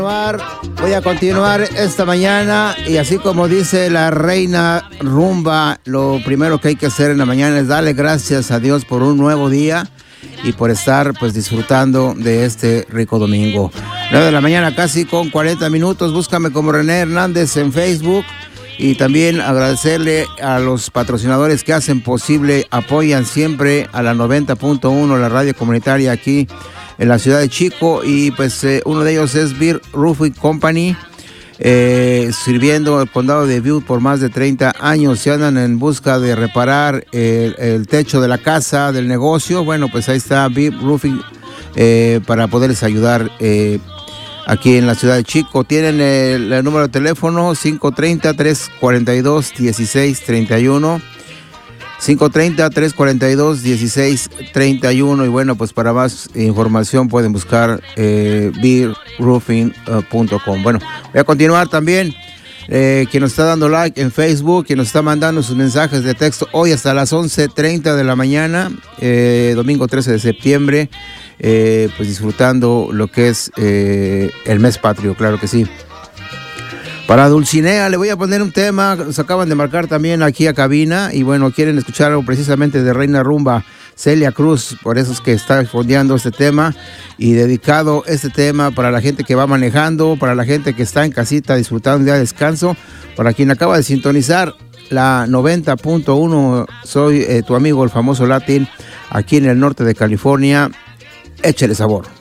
Voy a continuar esta mañana y así como dice la reina Rumba, lo primero que hay que hacer en la mañana es darle gracias a Dios por un nuevo día y por estar pues disfrutando de este rico domingo. 9 de la mañana casi con 40 minutos, búscame como René Hernández en Facebook y también agradecerle a los patrocinadores que hacen posible, apoyan siempre a la 90.1, la radio comunitaria aquí en la ciudad de Chico, y pues uno de ellos es Beer Roofing Company, sirviendo el condado de Butte por más de 30 años. Si andan en busca de reparar el techo de la casa, del negocio, bueno, pues ahí está Beer Roofing para poderles ayudar aquí en la ciudad de Chico. Tienen el número de teléfono 530-342-1631. 530-342-1631 y bueno, pues para más información pueden buscar beerroofing.com. Bueno, voy a continuar también. Quien nos está dando like en Facebook, quien nos está mandando sus mensajes de texto hoy hasta las 11:30 de la mañana, domingo 13 de septiembre, pues disfrutando lo que es el mes patrio, claro que sí. Para Dulcinea le voy a poner un tema, nos acaban de marcar también aquí a cabina y bueno, quieren escuchar precisamente de Reina Rumba, Celia Cruz, por eso es que está fondeando este tema y dedicado este tema para la gente que va manejando, para la gente que está en casita disfrutando un día de descanso, para quien acaba de sintonizar la 90.1, soy tu amigo el famoso Latin, aquí en el norte de California, échale sabor.